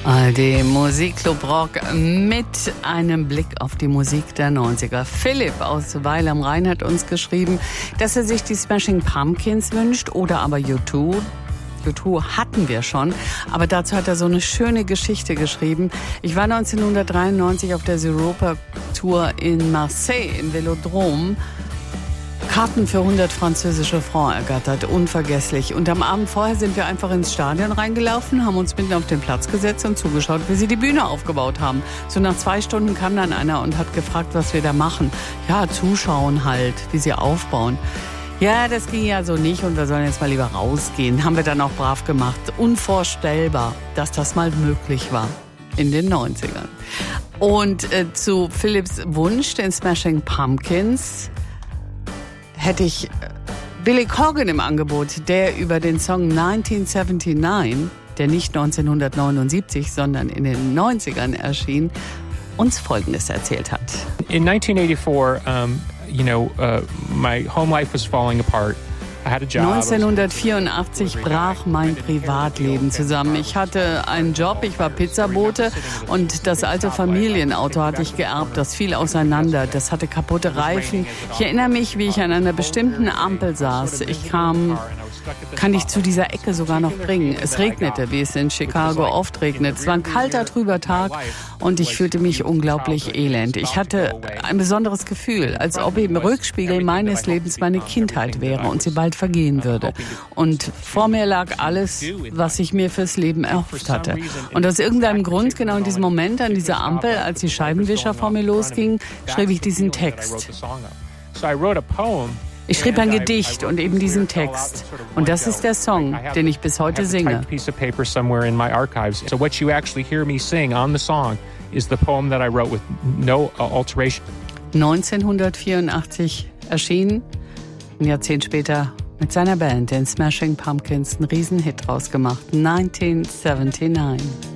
ARD Musikclub Rock mit einem Blick auf die Musik der 90er. Philipp aus Weil am Rhein hat uns geschrieben, dass er sich die Smashing Pumpkins wünscht oder aber U2. U2 hatten wir schon, aber dazu hat er so eine schöne Geschichte geschrieben. Ich war 1993 auf der Europa Tour in Marseille im Velodrom. Karten für 100 französische Francs ergattert, unvergesslich. Und am Abend vorher sind wir einfach ins Stadion reingelaufen, haben uns mitten auf den Platz gesetzt und zugeschaut, wie sie die Bühne aufgebaut haben. So nach 2 Stunden kam dann einer und hat gefragt, was wir da machen. Ja, zuschauen halt, wie sie aufbauen. Ja, das ging ja so nicht und wir sollen jetzt mal lieber rausgehen. Haben wir dann auch brav gemacht. Unvorstellbar, dass das mal möglich war in den 90ern. Und zu Philipps Wunsch, den Smashing Pumpkins, hätte ich Billy Corgan im Angebot, der über den Song 1979, der nicht 1979, sondern in den 90ern erschien, uns Folgendes erzählt hat. In 1984, my home life was falling apart. 1984 brach mein Privatleben zusammen. Ich hatte einen Job, ich war Pizzabote und das alte Familienauto hatte ich geerbt. Das fiel auseinander, das hatte kaputte Reifen. Ich erinnere mich, wie ich an einer bestimmten Ampel saß. Kann ich zu dieser Ecke sogar noch bringen. Es regnete, wie es in Chicago oft regnet. Es war ein kalter, trüber Tag und ich fühlte mich unglaublich elend. Ich hatte ein besonderes Gefühl, als ob im Rückspiegel meines Lebens meine Kindheit wäre und sie bald vergehen würde. Und vor mir lag alles, was ich mir fürs Leben erhofft hatte. Und aus irgendeinem Grund, genau in diesem Moment an dieser Ampel, als die Scheibenwischer vor mir losgingen, schrieb ich diesen Text. Ich schrieb ein Gedicht und eben diesen Text. Und das ist der Song, den ich bis heute singe. 1984 erschienen, ein Jahrzehnt später mit seiner Band, den Smashing Pumpkins, einen Riesenhit draus gemacht. 1979.